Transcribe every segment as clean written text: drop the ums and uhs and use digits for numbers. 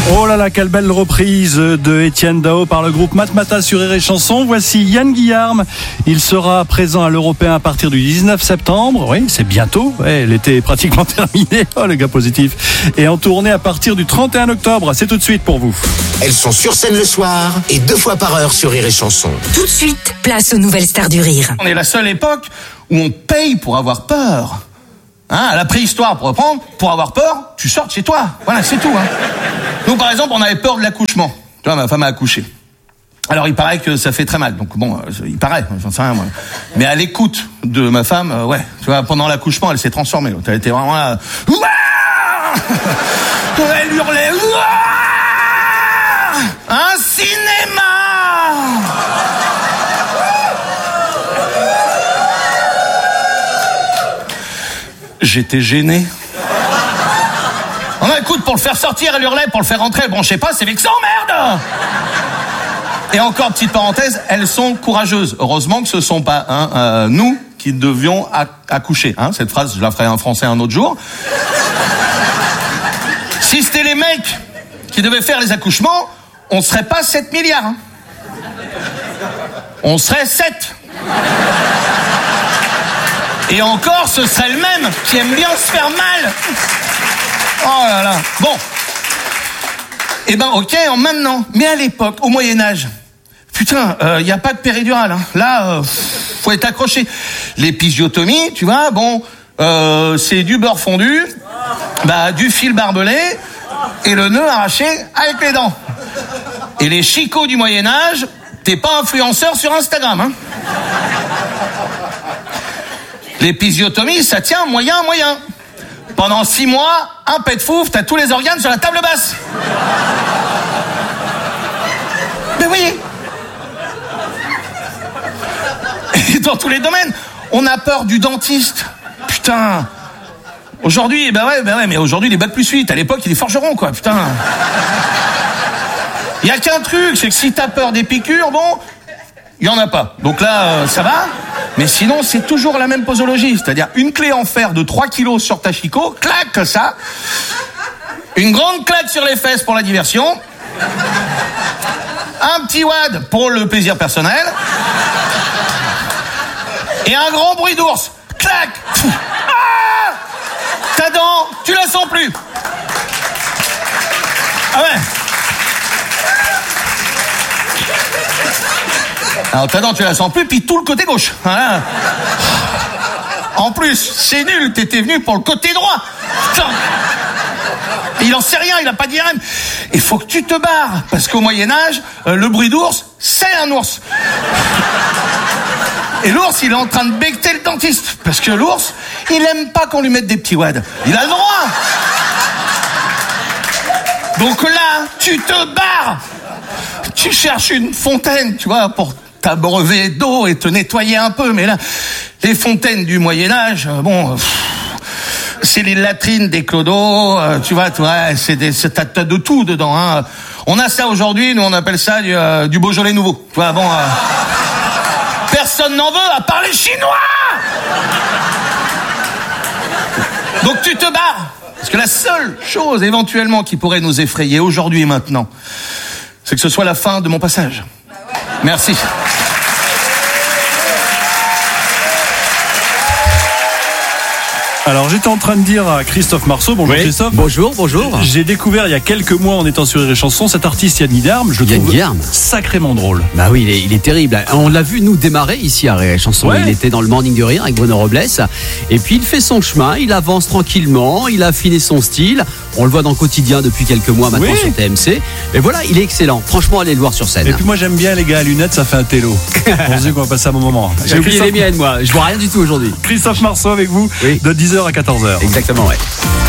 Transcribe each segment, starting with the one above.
Oh là là, quelle belle reprise de Étienne Dao par le groupe Matmata sur Rire et Chanson. Voici Yann Guillarme. Il sera présent à l'Européen à partir du 19 septembre. Oui, c'est bientôt. Ouais, l'été est pratiquement terminé. Oh, le gars positif. Et en tournée à partir du 31 octobre. C'est tout de suite pour vous. Elles sont sur scène le soir et 2 fois par heure sur Rire et Chanson. Tout de suite, place aux nouvelles stars du rire. On est la seule époque où on paye pour avoir peur. Hein, à la préhistoire, pour reprendre, pour avoir peur, tu sors de chez toi. Voilà, c'est tout. Hein. Nous, par exemple, on avait peur de l'accouchement. Tu vois, ma femme a accouché. Alors, il paraît que ça fait très mal. Donc, bon, il paraît, j'en sais rien, moi. Mais à l'écoute de ma femme, ouais, tu vois, pendant l'accouchement, elle s'est transformée. Elle était vraiment là. Elle hurlait. Un cinéma! J'étais gêné. Oh non, écoute, pour le faire sortir, elle hurlait, pour le faire rentrer, bon, je sais pas, c'est vexant, merde! Et encore, petite parenthèse, elles sont courageuses. Heureusement que ce sont pas nous qui devions accoucher. Hein, cette phrase, je la ferai en français un autre jour. Si c'était les mecs qui devaient faire les accouchements, on serait pas 7 milliards. Hein. On serait 7. Et encore, ce serait le même qui aime bien se faire mal. Oh là là. Bon. Eh ben, ok, maintenant. Mais à l'époque, au Moyen-Âge, putain, y a pas de péridurale. Hein. Là, faut être accroché. L'épisiotomie, tu vois, bon, c'est du beurre fondu, du fil barbelé et le nœud arraché avec les dents. Et les chicots du Moyen-Âge, t'es pas influenceur sur Instagram, hein. L'épisiotomie, ça tient moyen. Pendant 6 mois, un pet fouf, t'as tous les organes sur la table basse. Mais oui. Et dans tous les domaines, on a peur du dentiste. Putain. Aujourd'hui, mais aujourd'hui, il est bac+8. À l'époque, il est forgeron, quoi, putain. Il y a qu'un truc, c'est que si t'as peur des piqûres, bon, il y en a pas. Donc là, ça va. Mais sinon, c'est toujours la même posologie. C'est-à-dire une clé en fer de 3 kilos sur ta chicot, clac, ça. Une grande claque sur les fesses pour la diversion. Un petit wad pour le plaisir personnel. Et un grand bruit d'ours. Clac. Ah, ta dent, tu la sens plus. Ah ouais. Alors ta dent, tu la sens plus, puis tout le côté gauche. Voilà. En plus, c'est nul, t'étais venu pour le côté droit. Putain. Il en sait rien, il a pas d'IRM. Il faut que tu te barres, parce qu'au Moyen-Âge, le bruit d'ours, c'est un ours. Et l'ours, il est en train de becqueter le dentiste, parce que l'ours, il aime pas qu'on lui mette des petits wads. Il a le droit. Donc là, tu te barres. Tu cherches une fontaine, tu vois, pour t'abreuver d'eau et te nettoyer un peu. Mais là, les fontaines du Moyen-Âge, c'est les latrines des clodos, tu vois, t'as de tout dedans. Hein. On a ça aujourd'hui, nous on appelle ça du Beaujolais nouveau. Tu vois, bon, personne n'en veut à part les Chinois. Donc tu te barres. Parce que la seule chose éventuellement qui pourrait nous effrayer aujourd'hui et maintenant, c'est que ce soit la fin de mon passage. Merci. Alors j'étais en train de dire à Christophe Marceau, bonjour oui. Christophe. Bonjour. J'ai découvert il y a quelques mois en étant sur Rire et Chanson cet artiste Yann Guillarme, je le trouve sacrément drôle. Bah oui, il est terrible. On l'a vu nous démarrer ici à Rire et Chanson. Ouais. Il était dans le Morning du Rire avec Bruno Robles. Et puis il fait son chemin, il avance tranquillement, il a affiné son style. On le voit dans le quotidien depuis quelques mois maintenant sur TMC. Et voilà, il est excellent. Franchement, allez le voir sur scène. Et puis moi j'aime bien les gars à lunettes, ça fait un télo. On se dit qu'on va passer un bon moment. J'ai oublié les miennes moi, je vois rien du tout aujourd'hui. Christophe Marceau avec vous de 10h à 14h. Exactement, ouais.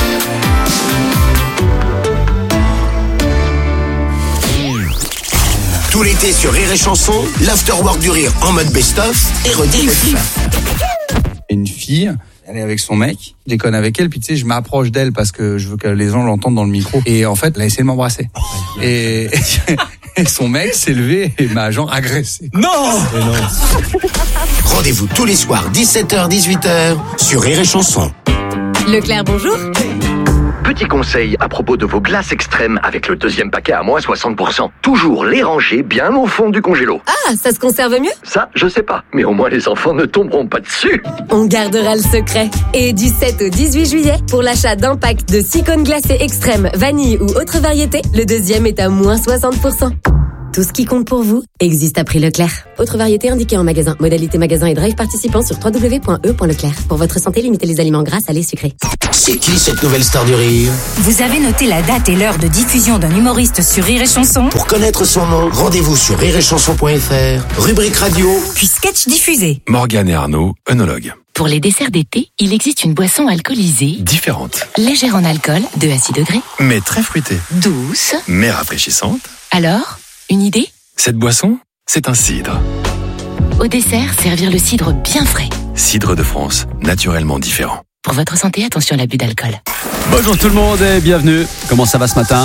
Tout l'été sur Rire et Chanson, l'afterwork du rire en mode best-of et rediff. Une fille, elle est avec son mec, je déconne avec elle, puis tu sais, je m'approche d'elle parce que je veux que les gens l'entendent dans le micro. Et en fait, elle a essayé de m'embrasser. Et son mec s'est levé et m'a genre agressé. Non. Rendez-vous tous les soirs, 17h, 18h, sur Rire et Chanson. Leclerc, bonjour. Petit conseil à propos de vos glaces extrêmes avec le deuxième paquet à moins 60%. Toujours les ranger bien au fond du congélo. Ah, ça se conserve mieux? Ça, je sais pas, mais au moins les enfants ne tomberont pas dessus. On gardera le secret. Et du 7 au 18 juillet, pour l'achat d'un pack de 6 cônes glacés extrêmes, vanille ou autre variété, le deuxième est à moins 60%. Tout ce qui compte pour vous existe à prix Leclerc. Autre variété indiquée en magasin. Modalité magasin et drive participant sur www.e.leclerc. Pour votre santé, limitez les aliments gras, salés, sucrés. C'est qui cette nouvelle star du rire? Vous avez noté la date et l'heure de diffusion d'un humoriste sur Rire et Chanson? Pour connaître son nom, rendez-vous sur rireetchanson.fr, rubrique radio, Puis sketch diffusé. Morgane et Arnaud, œnologues. Pour les desserts d'été, il existe une boisson alcoolisée, Différentes, légère en alcool, 2 à 6 degrés, mais très fruitées, douce. mais rafraîchissantes. Alors, une idée? Cette boisson, c'est un cidre. Au dessert, servir le cidre bien frais. Cidre de France, naturellement différent. Pour votre santé, attention à l'abus d'alcool. Bonjour tout le monde et bienvenue. Comment ça va ce matin?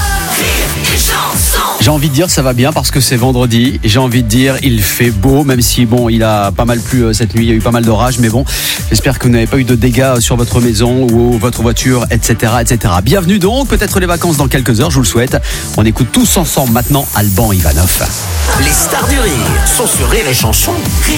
J'ai envie de dire ça va bien parce que c'est vendredi. J'ai envie de dire il fait beau, même si bon il a pas mal plu cette nuit, il y a eu pas mal d'orages, mais bon, j'espère que vous n'avez pas eu de dégâts sur votre maison ou votre voiture, etc., etc. Bienvenue donc, peut-être les vacances dans quelques heures, je vous le souhaite. On écoute tous ensemble maintenant Alban Ivanov. les stars du rire sont sur Rire et Chanson.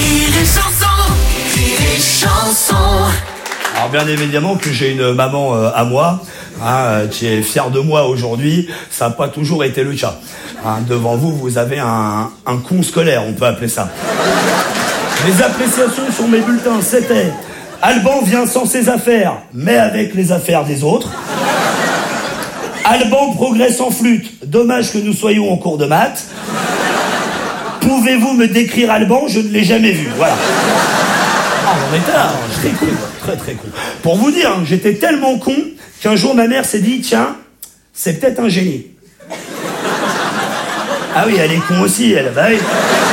Alors bien évidemment que j'ai une maman à moi qui est fière de moi aujourd'hui. Ça n'a pas toujours été le cas. Devant vous, vous avez un con scolaire, on peut appeler ça. Les appréciations sur mes bulletins, c'était Alban vient sans ses affaires, mais avec les affaires des autres. Alban progresse en flûte. Dommage que nous soyons en cours de maths. Pouvez-vous me décrire Alban? Je ne l'ai jamais vu. Voilà. On était là, très con, très con. Pour vous dire, j'étais tellement con qu'un jour ma mère s'est dit, tiens, c'est peut-être un génie. Ah oui, elle est con aussi, elle. Bah oui.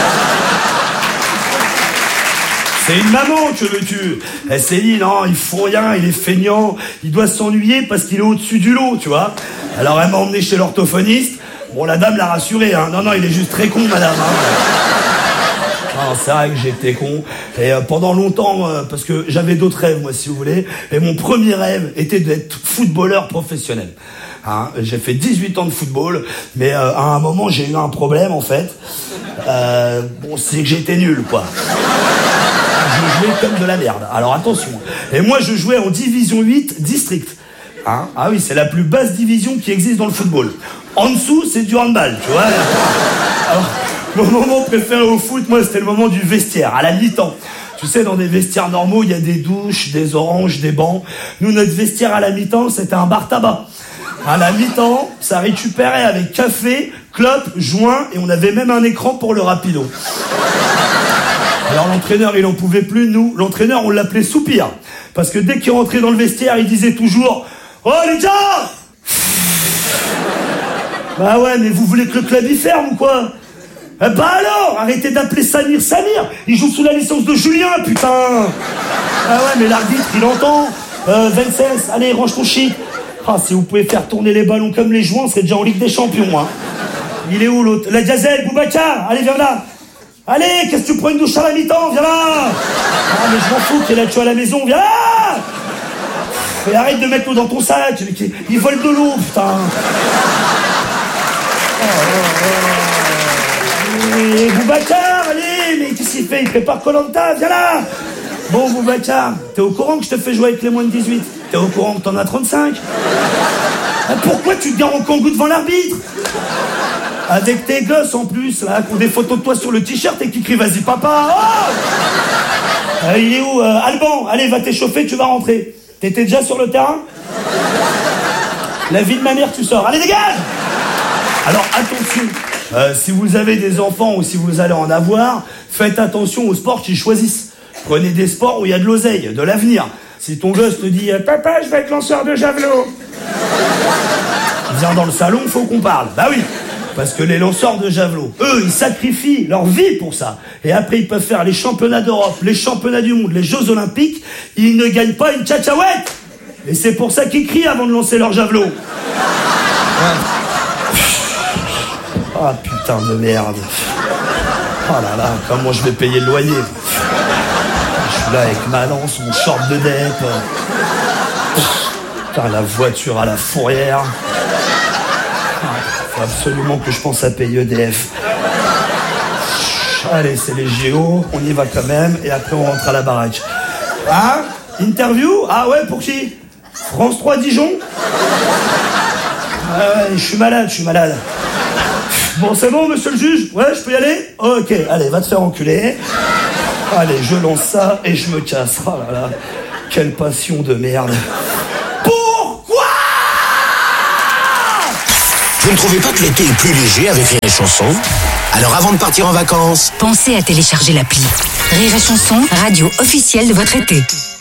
C'est une maman, que veux-tu? Elle s'est dit, non, il faut rien, il est feignant, il doit s'ennuyer parce qu'il est au-dessus du lot, tu vois. Alors elle m'a emmené chez l'orthophoniste. Bon, la dame l'a rassuré, Non, il est juste très con, madame, Non, c'est vrai que j'étais con. Et pendant longtemps, parce que j'avais d'autres rêves, moi, si vous voulez. Et mon premier rêve était d'être footballeur professionnel. J'ai fait 18 ans de football, mais à un moment, j'ai eu un problème, en fait. C'est que j'étais nul, quoi. Je jouais comme de la merde. Alors attention. Et moi, je jouais en division 8 district. Ah oui, c'est la plus basse division qui existe dans le football. En dessous, c'est du handball, tu vois. Alors, mon moment préféré au foot, moi, c'était le moment du vestiaire, à la mi-temps. Tu sais, dans des vestiaires normaux, il y a des douches, des oranges, des bancs. Nous, notre vestiaire à la mi-temps, c'était un bar tabac. À la mi-temps, ça récupérait avec café, clope, joint, et on avait même un écran pour le rapido. Alors l'entraîneur, il en pouvait plus. Nous, l'entraîneur, on l'appelait Soupir. Parce que dès qu'il rentrait dans le vestiaire, il disait toujours « Oh les gars !» Bah ouais, mais vous voulez que le club y ferme ou quoi? Bah alors, arrêtez d'appeler Samir. Il joue sous la licence de Julien, putain. Ah ouais, mais l'arbitre, il entend. Vincennes, allez, range ton shit. Si vous pouvez faire tourner les ballons comme les jouants, on serait déjà en Ligue des Champions, Il est où l'autre? La Gazelle, Boubacar, allez, viens là. Allez, qu'est-ce que tu prends une douche à la mi-temps? Viens là. Mais je m'en fous qu'il a tué à la maison, viens là. Et arrête de mettre l'eau dans ton sac. Il vole de l'eau, putain. Et Boubacar, allez, mais qu'est-ce qu'il fait? Il prépare Koh-Lanta, viens là. Bon, Boubacar, t'es au courant que je te fais jouer avec les moins de 18? T'es au courant que t'en as 35? Pourquoi tu te gares en kangou devant l'arbitre? Avec tes gosses en plus, là, qui ont des photos de toi sur le t-shirt et qui crient vas-y papa. Il est où Alban, allez, va t'échauffer, tu vas rentrer. T'étais déjà sur le terrain? La vie de ma mère, tu sors. Allez, dégage. Alors attention, si vous avez des enfants ou si vous allez en avoir, faites attention aux sports qu'ils choisissent. Prenez des sports où il y a de l'oseille, de l'avenir. Si ton gosse te dit « Papa, je vais être lanceur de javelot », viens dans le salon, faut qu'on parle. Bah oui, parce que les lanceurs de javelot, eux, ils sacrifient leur vie pour ça. Et après, ils peuvent faire les championnats d'Europe, les championnats du monde, les Jeux Olympiques. Ils ne gagnent pas une cacahuète. Et c'est pour ça qu'ils crient avant de lancer leur javelot. Ah putain de merde. Oh là là, comment je vais payer le loyer? Je suis là avec ma lance, mon short de dep. Putain, la voiture à la fourrière. Faut absolument que je pense à payer EDF. Allez, c'est les JO, on y va quand même, et après on rentre à la baraque. Hein? Interview? Ah ouais, pour qui? France 3 Dijon? Ah ouais, je suis malade. Bon, c'est bon, monsieur le juge? Ouais, je peux y aller? Ok, allez, va te faire enculer. Allez, je lance ça et je me casse. Oh là là, quelle passion de merde. Pourquoi? Vous ne trouvez pas que l'été est plus léger avec Rire et Chanson? Alors avant de partir en vacances, Pensez à télécharger l'appli Rire et Chanson, radio officielle de votre été.